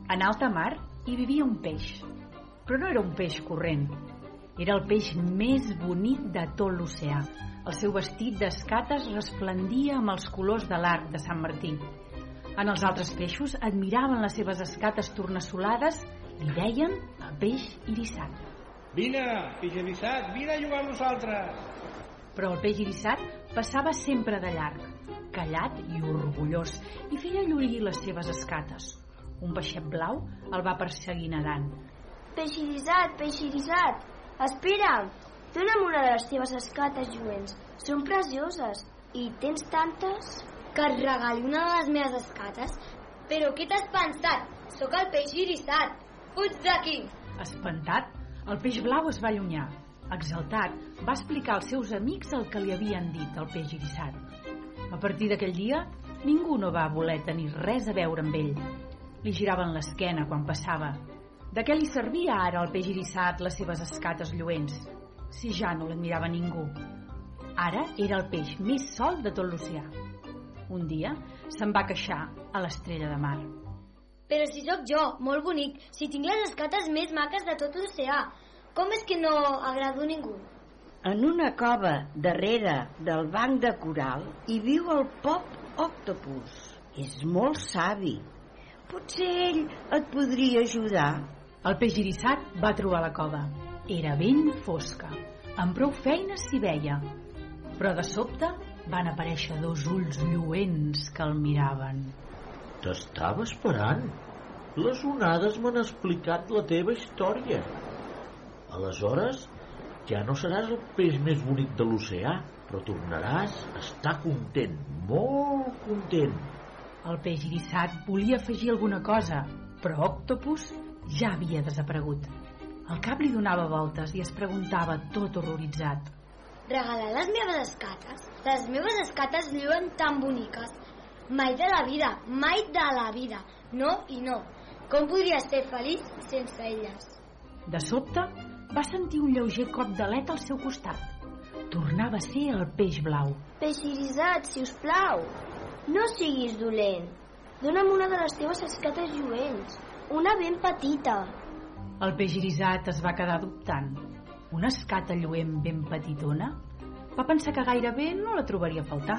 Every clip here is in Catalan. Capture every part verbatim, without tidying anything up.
En alta mar hi vivia un peix, però no era un peix corrent. Era el peix més bonic de tot l'oceà. El seu vestit d'escates resplendia amb els colors de l'arc de Sant Martí. En els altres peixos admiraven les seves escates tornassolades i deien el peix irissat. Vine, peix irissat, vine a jugar amb nosaltres. Però el peix irissat passava sempre de llarg, callat i orgullós, i feia lluir les seves escates. Un peixet blau el va perseguir nedant. Peix irissat, peix irissat, espera! Dóna'm una de les teves escates lluents. Són precioses. I tens tantes? Que et regali una de les meves escates? Però què t'has pensat? Sóc el peix irissat. Fuig d'aquí! Espantat, el peix blau es va allunyar. Exaltat, va explicar als seus amics el que li havien dit al peix irissat. A partir d'aquell dia, ningú no va voler tenir res a veure amb ell. Li giraven l'esquena quan passava. De què li servia ara al peix irissat les seves escates lluents, si ja no l'admirava ningú? Ara era el peix més sol de tot l'oceà. Un dia se'n va queixar a l'estrella de mar. Però si sóc jo, molt bonic, si tinc les escates més maques de tot l'oceà, com és que no agrado a ningú? En una cova darrere del banc de coral hi viu el Pop Octopus. És molt savi. Potser ell et podria ajudar. El peix irissat va trobar la cova. Era ben fosca, amb prou feines s'hi veia. Però de sobte van aparèixer dos ulls lluents que el miraven. T'estava esperant. Les onades m'han explicat la teva història. Aleshores, ja no seràs el peix més bonic de l'oceà, però tornaràs a estar content, molt content. El peix irissat volia afegir alguna cosa, però Octopus ja havia desaparegut. El cap li donava voltes i es preguntava tot horroritzat. Regalar les meves escates? Les meves escates lluent tan boniques. Mai de la vida, mai de la vida. No i no. Com podria ser feliç sense elles? De sobte, va sentir un lleuger cop d'aleta al seu costat. Tornava a ser el peix blau. Peix irissat, si us plau, no siguis dolent. Dóna'm una de les teves escates lluents, una ben petita. El peix irissat es va quedar dubtant. Una escata lluent ben petitona? Va pensar que gairebé no la trobaria a faltar.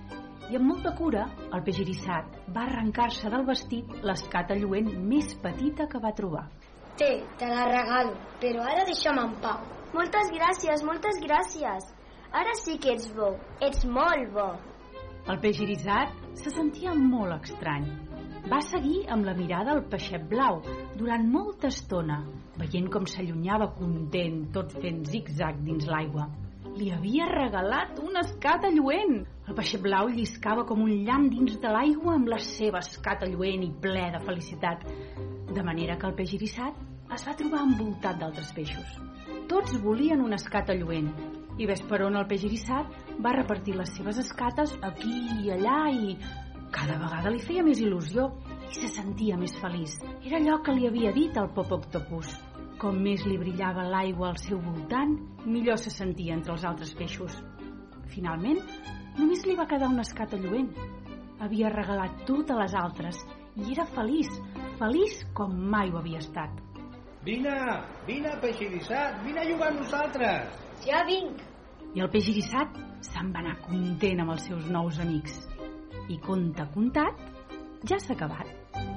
I amb molta cura, el peix irissat va arrencar-se del vestit l'escata lluent més petita que va trobar. Té, te la regalo, però ara deixa'm en pau. Moltes gràcies, moltes gràcies. Ara sí que ets bo, ets molt bo. El peix irissat se sentia molt estrany. Va seguir amb la mirada al peixet blau durant molta estona, veient com s'allunyava content, tot fent zig-zag dins l'aigua. Li havia regalat una escata lluent. El peixet blau lliscava com un llamp dins de l'aigua amb la seva escata lluent i ple de felicitat, de manera que el peix irissat es va trobar envoltat d'altres peixos. Tots volien una escata lluent, i ves per on el peix irissat va repartir les seves escates aquí i allà i cada vegada li feia més il·lusió i se sentia més feliç. Era allò que li havia dit el Pop Octopus. Com més li brillava l'aigua al seu voltant, millor se sentia entre els altres peixos. Finalment, només li va quedar una escata lluent. Havia regalat totes les altres i era feliç, feliç com mai ho havia estat. Vine, vine, peix irissat, vine a jugar amb nosaltres. Ja vinc. I el peix irissat se'n va anar content amb els seus nous amics. I conte contat, ja s'ha acabat.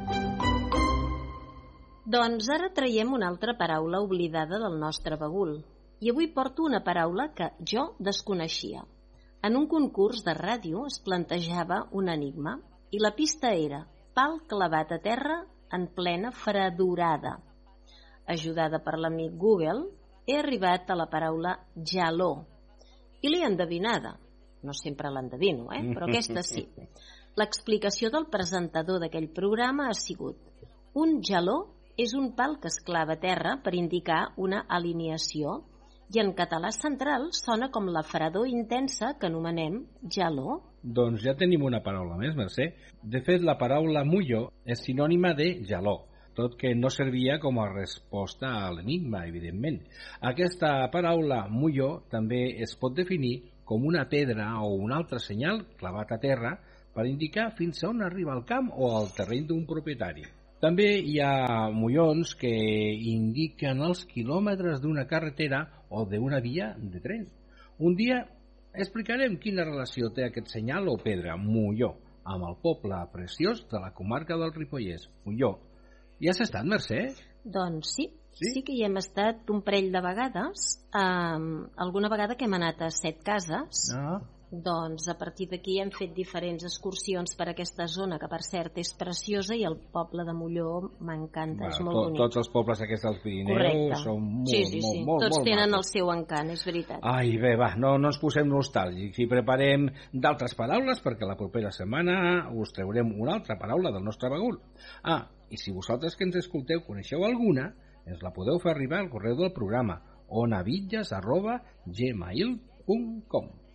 Doncs ara traiem una altra paraula oblidada del nostre bagul. I avui porto una paraula que jo desconeixia. En un concurs de ràdio es plantejava un enigma i la pista era pal clavat a terra en plena fredorada. Ajudada per l'amic Google, he arribat a la paraula geló. I l'he endevinada. No sempre l'endevino, eh? Però aquesta sí. L'explicació del presentador d'aquell programa ha sigut: un geló és un pal que es clava a terra per indicar una alineació i en català central sona com la fredor intensa que anomenem geló. Doncs ja tenim una paraula més, Mercè. De fet, la paraula mullo és sinònima de geló, tot que no servia com a resposta a l'enigma, evidentment. Aquesta paraula mullo també es pot definir com una pedra o un altre senyal clavat a terra per indicar fins a on arriba el camp o el terreny d'un propietari. També hi ha mollons que indiquen els quilòmetres d'una carretera o d'una via de tren. Un dia explicarem quina relació té aquest senyal o pedra, molló, amb el poble preciós de la comarca del Ripollès, Molló. Hi has estat, Mercè? Doncs sí, sí, sí que hi hem estat un parell de vegades. Um, alguna vegada que hem anat a Set Cases. Ah. Doncs a partir d'aquí hem fet diferents excursions per aquesta zona, que per cert és preciosa, i el poble de Molló m'encanta, Bueno, és molt to, bonic. tots els pobles aquests dels Pirineus Correcte. són molt, sí, sí, sí. molt, molt, Tots molt tenen macos. el seu encant, és veritat. Ai, bé, va, no, no ens posem nostàlgics i preparem d'altres paraules perquè la propera setmana us treurem una altra paraula del nostre bagul. Ah, i si vosaltres que ens escolteu coneixeu alguna, ens la podeu fer arribar al correu del programa onavitlles arroba gmail punt com.